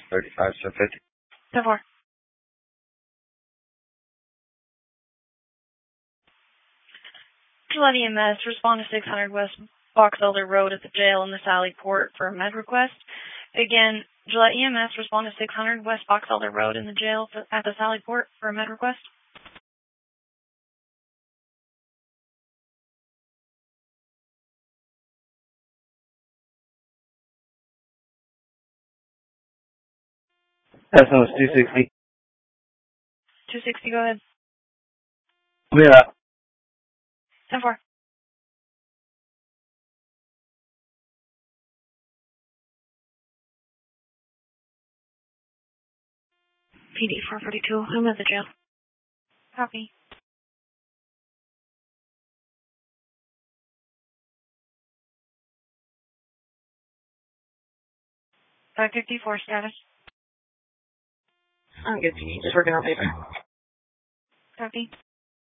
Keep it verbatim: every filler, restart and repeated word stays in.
thirty-five, so fifty. ten four. Gillette E M S, respond to six hundred West Box Elder Road at the jail in the Sally Port for a med request. Again, Gillette E M S, respond to six hundred West Box Elder Road in the jail for, at the Sally Port for a med request. S M S two sixty. two sixty, go ahead. Yeah. ten four. P D four forty-two, I'm at the jail. Copy. five fifty-four status. I'm good. Just working on paper. Copy.